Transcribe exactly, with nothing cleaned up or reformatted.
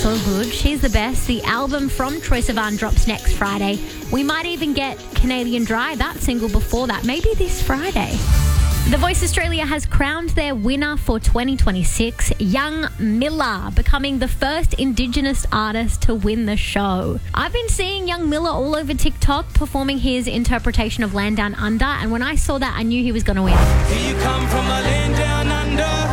so good. She's the best. The album from Troye Sivan drops next Friday. We might even get Canadian Dry, that single before that, maybe this Friday. The Voice Australia has crowned their winner for twenty twenty-six, Young Miller, becoming the first Indigenous artist to win the show. I've been seeing Young Miller all over TikTok performing his interpretation of Land Down Under, and when I saw that, I knew he was going to win. Here you come from a land down under.